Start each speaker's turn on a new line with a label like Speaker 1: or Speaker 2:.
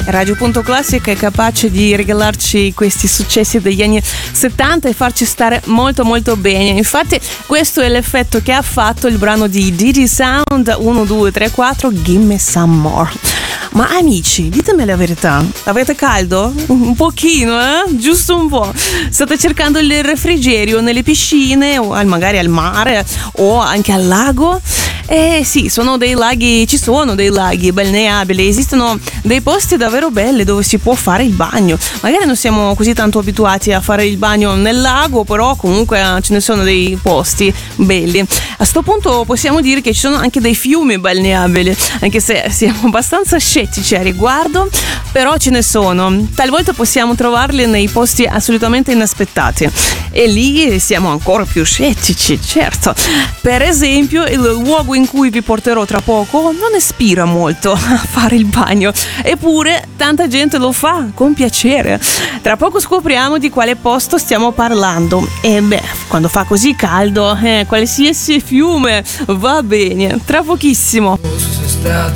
Speaker 1: Radio.Classic è capace di regalarci questi successi degli anni 70 e farci stare molto molto bene. Infatti questo è l'effetto che ha fatto il brano di Diddy Sound 1, 2, 3, 4 Gimme Some More. Ma amici, ditemi la verità, avete caldo? Un pochino, giusto un po'. State cercando il refrigerio nelle piscine o magari al mare o anche al lago? Sì, ci sono dei laghi balneabili, esistono dei posti davvero belli dove si può fare il bagno. Magari non siamo così tanto abituati a fare il bagno nel lago, però comunque ce ne sono dei posti belli. A sto punto possiamo dire che ci sono anche dei fiumi balneabili, anche se siamo abbastanza scettici a riguardo, però ce ne sono. Talvolta possiamo trovarli nei posti assolutamente inaspettati e lì siamo ancora più scettici, certo. Per esempio, il luogo in cui vi porterò tra poco non ispira molto a fare il bagno, eppure tanta gente lo fa con piacere. Tra poco scopriamo di quale posto stiamo parlando e quando fa così caldo qualsiasi fiume va bene. Tra pochissimo.
Speaker 2: Fosse stato